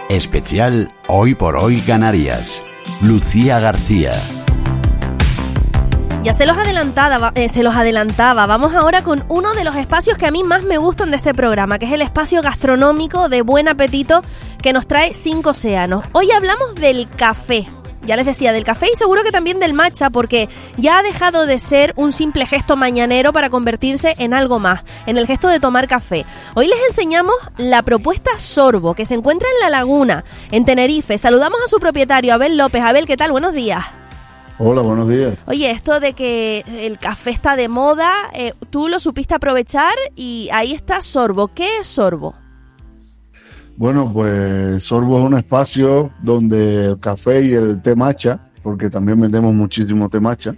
Especial Hoy por Hoy Canarias. Lucía García. Ya se los adelantaba. Vamos ahora con uno de los espacios que a mí más me gustan de este programa, que es el espacio gastronómico de buen apetito que nos trae 5 océanos. Hoy hablamos del café. Ya les decía, del café y seguro que también del matcha, porque ya ha dejado de ser un simple gesto mañanero para convertirse en algo más, en el gesto de tomar café. Hoy les enseñamos la propuesta Sorbo, que se encuentra en La Laguna, en Tenerife. Saludamos a su propietario, Abel López. Abel, ¿qué tal? Buenos días. Hola, buenos días. Oye, esto de que el café está de moda, tú lo supiste aprovechar y ahí está Sorbo. ¿Qué es Sorbo? Bueno, pues Sorbo es un espacio donde el café y el té matcha, porque también vendemos muchísimo té matcha,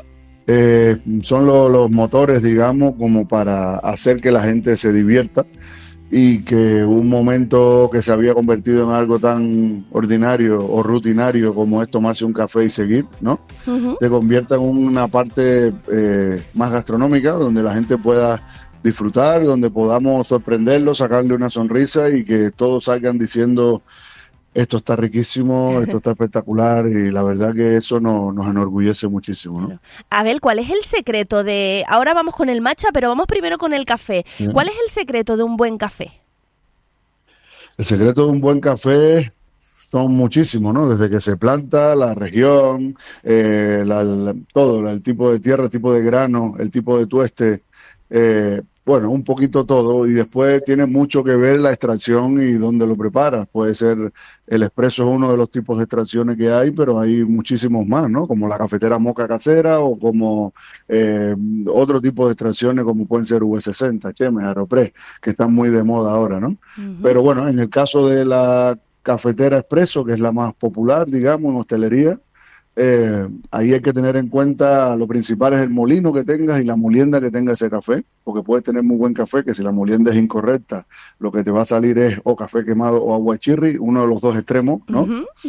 son los motores, digamos, como para hacer que la gente se divierta y que un momento que se había convertido en algo tan ordinario o rutinario como es tomarse un café y seguir, ¿no? Se convierta en una parte más gastronómica, donde la gente pueda disfrutar, donde podamos sorprenderlo, sacarle una sonrisa y que todos salgan diciendo esto está riquísimo, esto está espectacular, y la verdad que eso nos enorgullece muchísimo, ¿no? Abel, ¿cuál es el secreto de... Ahora vamos con el matcha, pero vamos primero con el café. ¿Cuál es el secreto de un buen café? El secreto de un buen café son muchísimos, ¿no? Desde que se planta, la región, todo, el tipo de tierra, el tipo de grano, el tipo de tueste, bueno, un poquito todo, y después tiene mucho que ver la extracción y dónde lo preparas. Puede ser, el expreso es uno de los tipos de extracciones que hay, pero hay muchísimos más, ¿no? Como la cafetera moca casera o como otro tipo de extracciones como pueden ser V60, Chemes, Aeropress, que están muy de moda ahora, ¿no? Pero bueno, en el caso de la cafetera expreso, que es la más popular, digamos, en hostelería, ahí hay que tener en cuenta, lo principal es el molino que tengas y la molienda que tenga ese café, porque puedes tener muy buen café que si la molienda es incorrecta, lo que te va a salir es o café quemado o agua chirri, uno de los dos extremos, ¿no?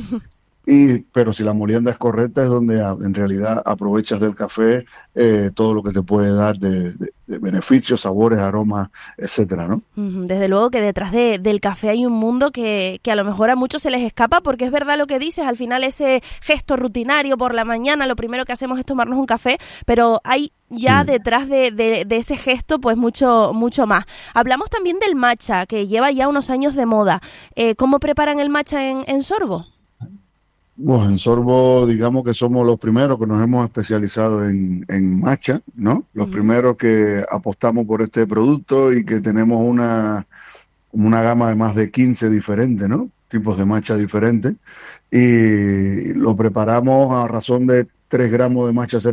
Pero si la molienda es correcta es donde en realidad aprovechas del café todo lo que te puede dar de beneficios, sabores, aromas, etcétera, ¿no? Desde luego que detrás del café hay un mundo que a lo mejor a muchos se les escapa, porque es verdad lo que dices, al final ese gesto rutinario por la mañana, lo primero que hacemos es tomarnos un café, pero hay ya detrás de ese gesto pues mucho más. Hablamos también del matcha, que lleva ya unos años de moda. ¿Cómo preparan el matcha en Sorbo? Bueno, en Sorbo, digamos que somos los primeros que nos hemos especializado en matcha, ¿no? Los primeros que apostamos por este producto y que tenemos una gama de más de 15 diferentes, ¿no? Tipos de matcha diferentes. Y lo preparamos a razón de 3 gramos de matcha